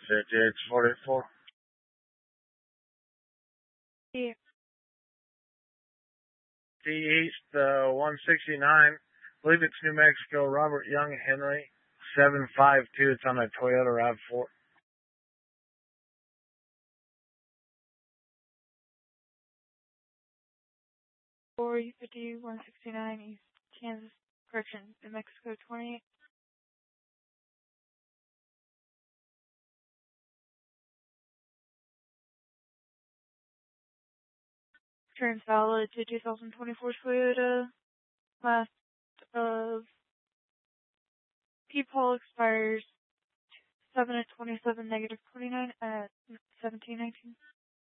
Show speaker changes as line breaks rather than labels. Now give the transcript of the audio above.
JH44.
Yeah.
The East 169. I believe it's New Mexico. Robert Young Henry 752. It's on a Toyota RAV4.
Or U50 169 East Kansas, correction, New Mexico 28. Returns valid to 2024 Toyota. Last of P-Pol expires 7/27 -29 at 1719.